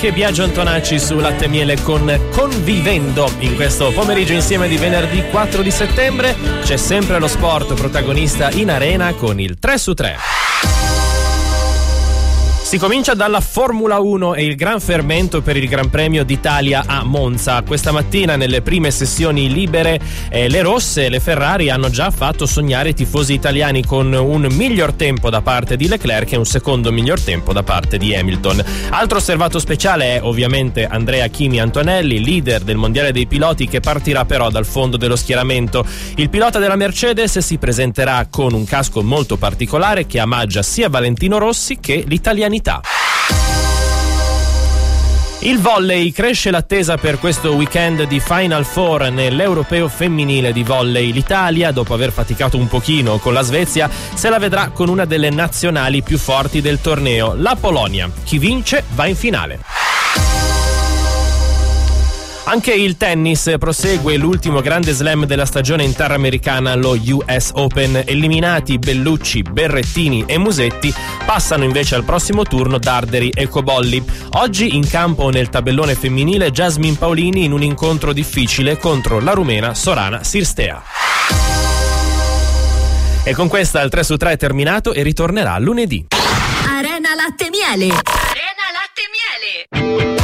anche Biagio Antonacci su Latte e Miele con Convivendo. In questo pomeriggio insieme di venerdì 4 di settembre c'è sempre lo sport protagonista in arena con il 3su3. Si comincia dalla Formula 1 e il gran fermento per il Gran Premio d'Italia a Monza. Questa mattina nelle prime sessioni libere le rosse e le Ferrari hanno già fatto sognare i tifosi italiani con un miglior tempo da parte di Leclerc e un secondo miglior tempo da parte di Hamilton. Altro osservato speciale è ovviamente Andrea Kimi Antonelli, leader del mondiale dei piloti, che partirà però dal fondo dello schieramento. Il pilota della Mercedes si presenterà con un casco molto particolare che omaggia sia Valentino Rossi che l'italianità. Il volley: cresce l'attesa per questo weekend di Final Four nell'Europeo femminile di volley. L'Italia, dopo aver faticato un pochino con la Svezia, se la vedrà con una delle nazionali più forti del torneo, la Polonia. Chi vince va in finale. Anche il tennis prosegue l'ultimo grande slam della stagione interamericana, lo US Open. Eliminati Bellucci, Berrettini e Musetti, passano invece al prossimo turno Darderi e Cobolli. Oggi in campo nel tabellone femminile Jasmine Paolini in un incontro difficile contro la rumena Sorana Cirstea. E con questa il 3su3 è terminato e ritornerà lunedì. Arena Latte e Miele.